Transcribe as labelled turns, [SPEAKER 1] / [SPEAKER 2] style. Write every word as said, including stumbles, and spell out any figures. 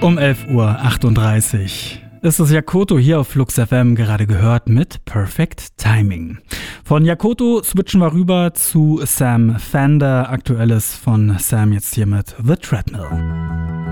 [SPEAKER 1] Um elf Uhr achtunddreißig ist es Yakoto hier auf Flux F M, gerade gehört mit Perfect Timing. Von Yakoto switchen wir rüber zu Sam Fender. Aktuelles von Sam jetzt hier mit The Treadmill.